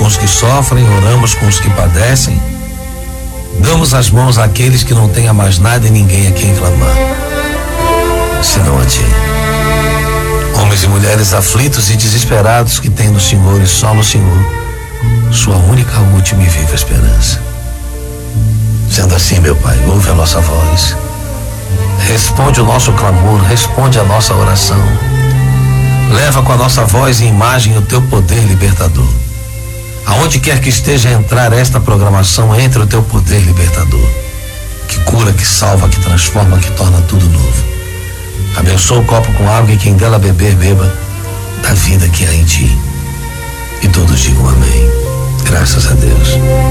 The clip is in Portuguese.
com os que sofrem, oramos com os que padecem. Damos as mãos àqueles que não têm a mais nada e ninguém a quem clamar, senão a ti. Homens e mulheres aflitos e desesperados que têm no Senhor e só no Senhor sua única, última e viva esperança. Sendo assim, meu Pai, ouve a nossa voz, responde o nosso clamor, responde a nossa oração. Leva com a nossa voz e imagem o teu poder libertador. Aonde quer que esteja a entrar esta programação, entre o teu poder libertador, que cura, que salva, que transforma, que torna tudo novo. Abençoa o copo com água e quem dela beber, beba da vida que há em ti. E todos digam amém. Graças a Deus.